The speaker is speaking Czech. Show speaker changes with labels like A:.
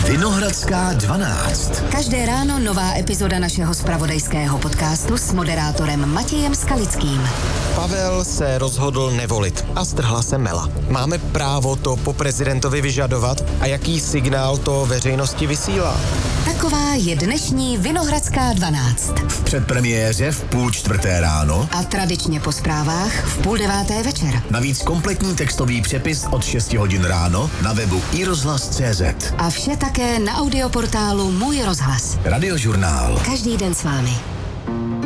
A: Vinohradská 12.
B: Každé ráno nová epizoda našeho zpravodajského podcastu s moderátorem Matějem Skalickým.
C: Pavel se rozhodl nevolit a strhla se Mela. Máme právo to po prezidentovi vyžadovat a jaký signál to veřejnosti vysílá?
B: Taková je dnešní Vinohradská 12.
A: V předpremiéře v 3:30 ráno
B: A tradičně po zprávách v 8:30 večer.
A: navíc kompletní textový přepis od 6 hodin ráno na webu iRozhlas.cz.
B: A vše také na audioportálu Můj rozhlas.
A: Radiožurnál.
B: Každý den s vámi.